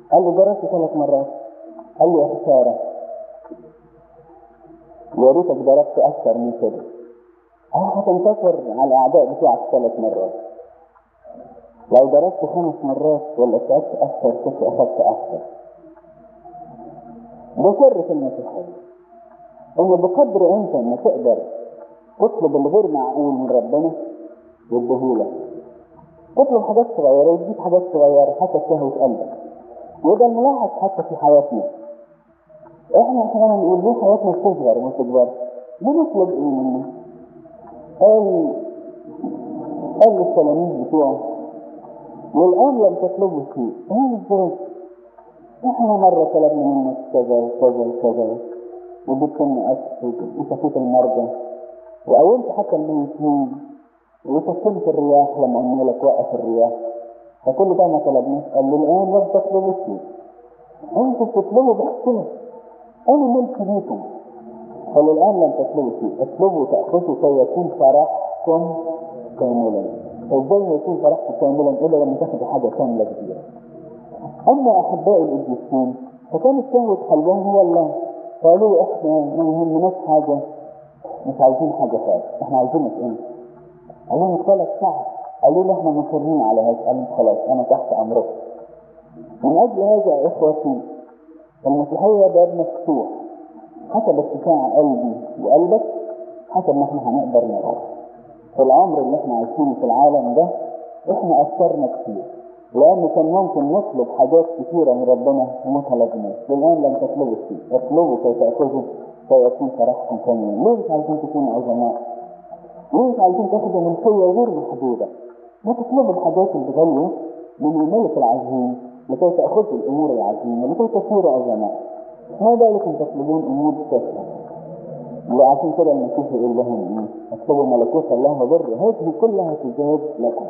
قال لي جربت 3 مرات. قال لي يا خسارة، يا ريتك ضربت أكثر من كده. هتنتصر على الأعداء بتوعك 3 مرات. لو ضربت 5 مرات ولا تعبت أكثر كنت أخذت أكثر. ده سر في المسيحية، إن بقدر أنت ما تقدر تطلب الغير معقول من ربنا يديهولك. تطلب حاجات صغيرة وتجيب حاجات صغيرة حتى شهوة قلبك. وده الملاحظ حتى في حياتنا. احنا احيانا نقول ليه حياتنا بتصغر وما تكبرش؟ ليه نطلب ايه منه؟ قال للتلاميذ بتوعه والآن لم تطلبوا شيء. ازاي؟ احنا مرة طلبنا منك كذا وكذا وكذا، وجبت لنا أكل وشفيت المرضى وقومت حتى الميتين وسكنت الرياح لما قلنا لك وقف الرياح، فكل ده ما طلبناش. قال له الآن لم تطلبوا شيء، انتوا بتطلبوا بحسنة، أنا ملك ليكم. قال الآن لم تطلبوا شيء، اطلبوا تأخذوا كي يكون فرحكم كاملا. ازاي يكون فرحكم كاملا إلا لما تاخدوا حاجة كاملة كبيرة؟ أما أحباء القديسين فكانت شهوة قلبهم هو الله. قالوا إحنا ما يهمناش حاجة، مش عايزين حاجة ثانية، إحنا عايزينك أنت. قالوا 3 ساعات، قالوا له إحنا مصرين على هذا. قالوا خلاص أنا تحت أمرك. من أجل هذا يا إخوتي المسيحية باب مفتوح حسب اتساع قلبي وقلبك، حسب ما احنا هنقدر نقرأ. في العمر اللي احنا عايشينه في العالم ده احنا أثرنا كتير، لأن كان ممكن نطلب حاجات كتيرة من ربنا وما طلبناش. الآن لم تطلبوا شيء، اطلبوا كي تأخذوا كي يكون فرحكم كاملا. ليه مش عايزين تكونوا عظماء؟ ليه مش عايزين تاخدوا ملكية غير محدودة؟ ما تطلبوا الحاجات الغالية من الملك العظيم لكي تأخذوا الأمور العظيمة لكي تصيروا عظماء. ما بالكم تطلبون أمور تافهة؟ وعشان كده المسيح يقول لهم ايه؟ اطلبوا ملكوت الله وبره، هذه كلها تزاد لكم.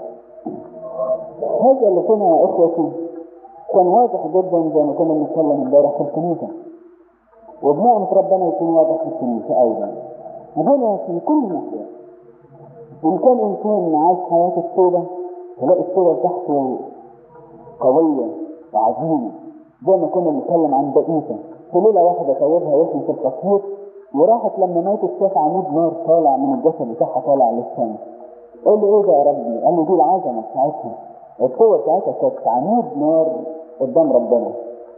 هذا اللي كنا يا اخوتي كان واضح جدا زي ما كنا بنتكلم امبارح في الكنيسه، وبنعمة ربنا يكون واضح في الكنيسه ايضا. هنا في كل ناحيه ان كان انسان عايش حياه التوبه تلاقي التوبه بتاعته قويه وعظيمه، زي ما كنا بنتكلم عن بقيته. في ليله واحده توبها وإحنا في التصوير، وراحت لما ماتت شاف عمود نار طالع من الجسد بتاعها طالع للسماء. قال له ايه ده يا ربي؟ قال له دي العظمه بتاعتها، القوه بتاعتها كانت عمود نار قدام ربنا.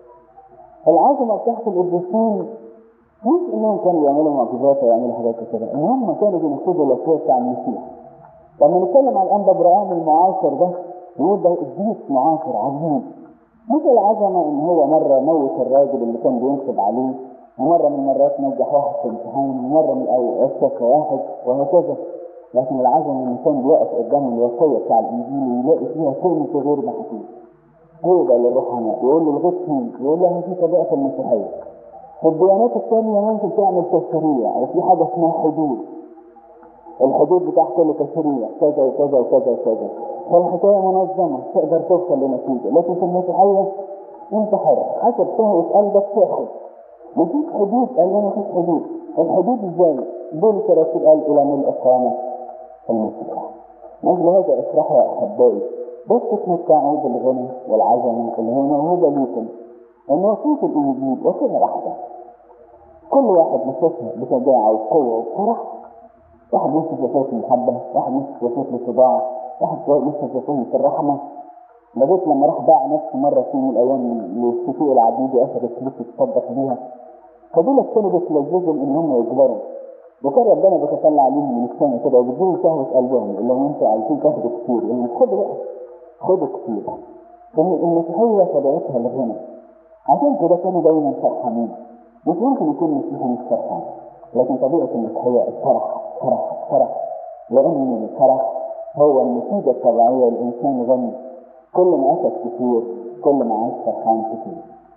العظمه بتاعت القديسين مش انهم كانوا يعملوا معجزات ويعملوا حاجات كده، ان هم كانوا بينفذوا الوصيه بتاع المسيح. لما نتكلم عن الانبا ابراهام المعاصر ده نقول ده قديس معاصر عظيم. مش العظمه ان هو مره موت الراجل اللي كان بينصب عليه، ومرة من المرات نجح واحد في امتحان، ومرة من أشتكى واحد، وهكذا. لكن العظمة إن كان بيقف قدام الوصية بتاع الإنجيل ويلاقي فيها كلمة غير محدود. هو ده للروحانية يقول له الغيب فيه، يقول له في طبيعة المسيحية. في الديانات الثانية ممكن تعمل تشريع، وفي حاجة اسمها حدود. الحدود بتاع كل تشريع كذا وكذا وكذا وكذا، فالحكاية منظمة تقدر توصل لنتيجة. لكن في المسيحية أنت حر حسب شهوة قلبك تاخد. مفيش حدود. قال لنا مفيش حدود. الحدود ازاي؟ بولس الرسول قال الى ملء القامة المسيح. نجل هذا افرحوا يا احبائي، بس تتمتعوا بالغنى والعظمه اللي هي موهوبه ليكم. ان وصيه الانجيل وصيه واحده، كل واحد نفسه بشجاعه وقوه وفرح. واحد نفسه بوصيه المحبه، واحد نفسه بوصيه الاتباع، واحد نفسه بوصيه الرحمه. لغايه لما راح باع نفسه مره في من الايام للسوق العبيد واخذ الفلوس يتصدق بيها. فدول كانوا بيتلجزوا ان هم يكبروا، وكان ربنا بيتطلع عليهم من السنه كده وبيديهم شهوه قلبهم اللي هم انتوا عايزين تاخدوا كتير، اللي خدوا بقى خدوا كتير. المسيحيه طبيعتها الغنى، عشان كده كانوا دايما فرحانين. مش ممكن يكون المسيحي مش فرحان، لكن طبيعه المسيحيه الفرح فرح فرح، لان الفرح هو النتيجه الطبيعيه للانسان غني. كل ما اخذ كتير كل ما عاش فرحان كتير.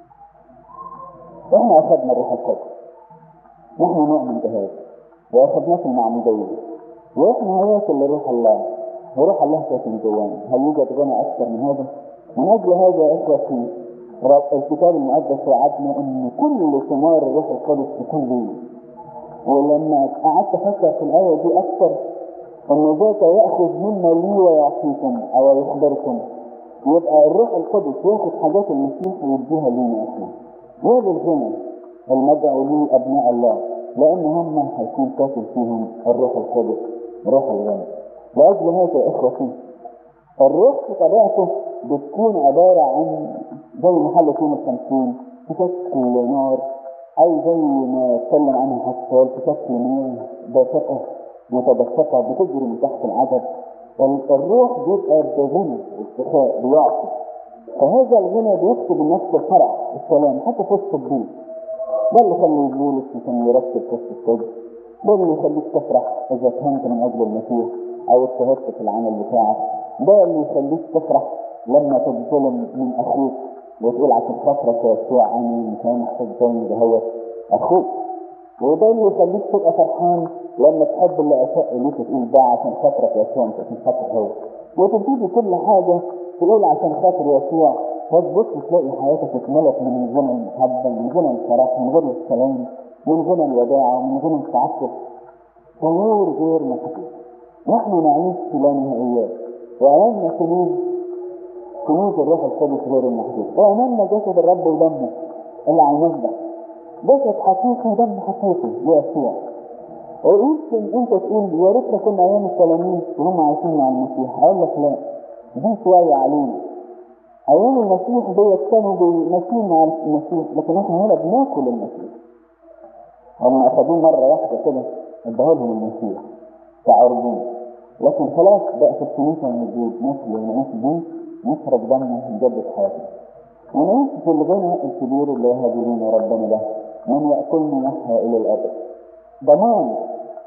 احنا اخذنا الروح القدس، نحن نؤمن بهذا واخذناه في المعموديه، واحنا هياكل لروح الله، وروح الله ساكن جوانا. هل يوجد غنى اكثر من هذا؟ من اجل هذا يا اخوتي الكتاب المقدس وعدنا ان كل ثمار الروح القدس تكون لي. ولما قعدت افكر في الايه دي اكثر، ان ذاك ياخذ مما لي ويعطيكم او يخبركم. يبقى الروح القدس ياخد حاجات المسيح ويديها لينا احنا. هذا الغنى المدعو ليه ابناء الله، لان هم هيكون كاتب فيهم الروح القدس روح الغنى. لاجل هذا يا اخوتي الروح في طبيعته بتكون عباره عن زي محل فيه الخمسين في شكل نار، او زي ما اتكلم عنها حسال في شكل مياه دافئه متدفقه بتجري من تحت العدد. الروح بيبقى بغنى واستخاء بيعطي، فهذا الغنى بيكسب النفس الفرح السلام حتى في وسط الضيق. ده اللي خلي بولس كان يرتب قصه الصدق، ده اللي يخليك تفرح اذا كنت من اجل المسيح او اجتهدت في العمل بتاعك، ده اللي يخليك تفرح لما تتظلم من اخوك وتقول عشان خاطرك يا يسوع انا مش محتاج ظلم ده هو اخوك، وده اللي يخليك تبقى فرحان لما تحب اللي اساء اليك تقول ده عشان خاطرك يا يسوع مش عشان خاطر هو، وتبتدي كل حاجه تقول عشان خاطر يسوع، فتبص تلاقي حياتك اتملت من غنى المحبه، من غنى الفرح، من غنى السلام، من غنى الوداعه، من غنى التعفف، شعور غير محدود. نحن نعيش في لا نهائيات، وامامنا كنوز الروح القدس غير المحدود، وامامنا جسد الرب ودمه اللي على المذبح، جسد حقيقي ودم حقيقي ليسوع. ويمكن انت تقول يا ريتنا كنا ايام التلاميذ وهم عايشين مع المسيح، اقول لك لا، دي شويه علينا. ايام المسيح دول كانوا ماشيين مع المسيح، لكن احنا هنا بناكل المسيح. هم اخذوه مره واحده كده اداه لهم المسيح كعرضون، لكن خلاص بقى في الكنيسه موجود ناكل ونعيش بيه، نشرب دمه نجدد حياتنا ونعيش في الغنى الكبير اللي يهب لنا ربنا ده، من ياكلني يحيا الى الابد. ضمان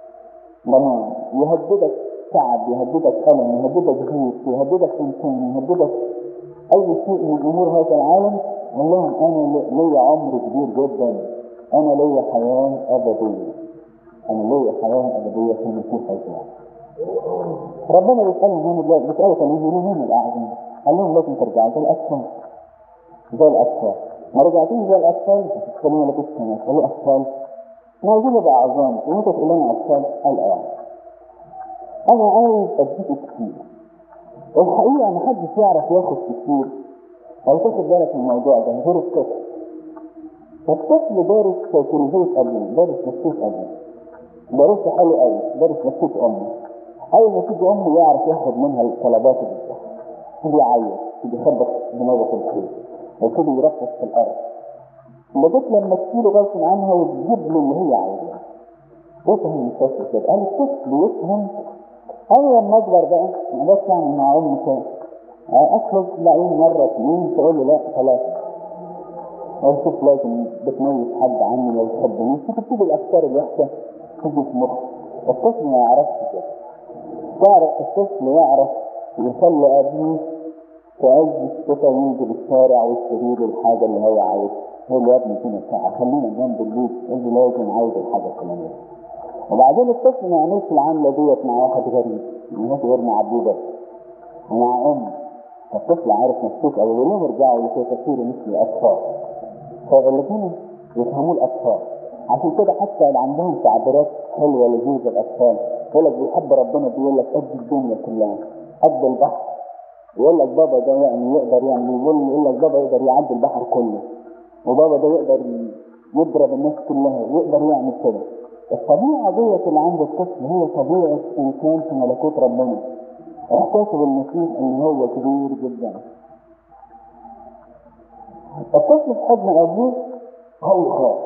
يهددك تعب، يهددك الم، يهددك ضيق، يهددك انسان، يهددك اي شيء من امور هذا العالم. والله انا ليا عمر كبير جدا، انا ليا حياه ابديه، في المسيح يسوع. ربنا بيسالهم هنا دلوقتي، بيسالوا تلاميذه مين الاعظم؟ قال لهم لازم ترجعوا زي الاطفال. ما رجعتوش زي الاطفال هتتكلموا لك السنه قالوا اطفال، ما عايزين نبقى اعظام وانتوا تقولوا لنا اطفال. قال انا عايز اديك كتير. الحقيقه ما حدش يعرف ياخد كتير او تاخد بالك من الموضوع ده غير الطفل. الطفل دارس سيكولوجيه ابوه، دارس نفسيه ابوه، دارس حلو قوي، دارس نفسيه امه. اول ما تيجي امه يعرف ياخد منها الطلبات دي، تيجي يعيط، تيجي يخبط دماغه في الخير، ويبتدي يرفس في الارض لغايه لما تشيله غصب عنها وتجيب له اللي هي عايزاه. يفهم الطفل كده، قال الطفل يفهم. اول ما اكبر بقى ما بس يعني مع امي كده اخرج تلاقيه مره اتنين تقول له لا خلاص، اشوف لازم بتميز حد عني ما بتحبنيش، تبتدي الافكار الوحشه تيجي في مخه. الطفل ما يعرفش كده، تعرف الطفل يعرف يخلي ابوه في عز الشتاء ينزل الشارع ويشتري له الحاجه اللي هو عايزها، يقول له يا ابني فين الساعه، خلينا جنب البيت، يقول له لازم عايز الحاجه الفلانيه. وبعدين الطفل ما يعملش العمله ديت مع واحد غريب، غير مع ابوه بس ومع امه. الطفل عارف نفسه او يقول لهم ارجعوا لكي تصيروا مثل الاطفال. فالاثنين يفهموا الاطفال، عشان كده حتى اللي عندهم تعبيرات حلوه لذيذه الاطفال، يقول لك بيحب ربنا، بيقول لك قد الدنيا كلها، قد البحر. يقول لك بابا ده يعني يقدر يعني يقول لك بابا يقدر يعدي البحر كله، وبابا ده يقدر يضرب الناس كلها، يقدر يعمل كده. الطبيعه ديت اللي عند الطفل هي طبيعه انسان في ملكوت ربنا، احساسه بالمسيح ان هو كبير جدا. الطفل في حضن ابوه هو خاف.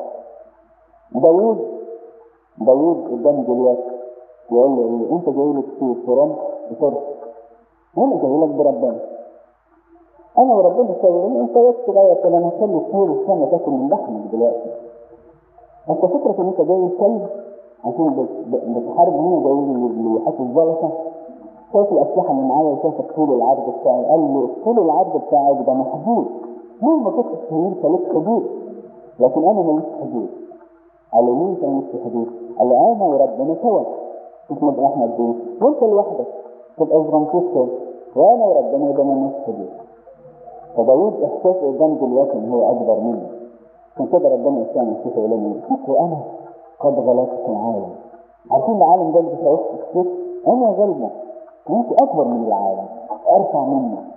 داوود قدام جوليات يقول له ايه؟ انت جاي لك في رمح بصرف، انا جاي لك بربنا، انا وربنا سوي، انت وقت صغير كده انا هخلي طول السنه تاكل من لحمك دلوقتي. انت فكره ان انت جاي كلب عشان بتحارب هنا، جاي اللي يحط الزلطه، شايف الاسلحه اللي معايا وشايف الطول العرض بتاعي. قال له الطول العرض بتاعك ده محدود، مهما كنت كبير فليك حدود، لكن انا ماليش حدود. قال له ليه انت مالكش حدود؟ قال له انا وربنا سوا، مش نبقى احنا الدين وانت لوحدك تبقى صغنطوط كده، وانا وربنا يبقى مالناش حدود. فداوود احساسه قدام جوليات ان هو اكبر منه، عشان كده ربنا يسوع المسيح يقول لنا فكروا انا قد غلبت العالم. عارفين العالم ده اللي بيخوفك كتير، انا غلبه، انت اكبر من العالم، ارفع منه.